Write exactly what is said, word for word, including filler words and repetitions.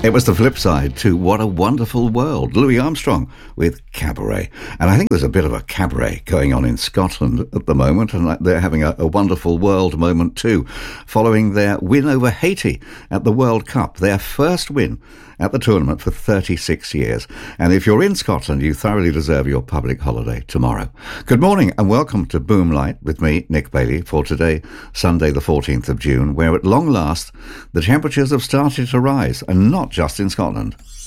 It was the flip side to What a Wonderful World, Louis Armstrong with Cabaret. And I think there's a bit of a cabaret going on in Scotland at the moment, and they're having a, a wonderful world moment too, following their win over Haiti at the World Cup, their first win at the tournament for thirty-six years. And if you're in Scotland, you thoroughly deserve your public holiday tomorrow. Good morning and welcome to Boomlight with me, Nick Bailey, for today, Sunday the fourteenth of June, where at long last the temperatures have started to rise, and not just in Scotland.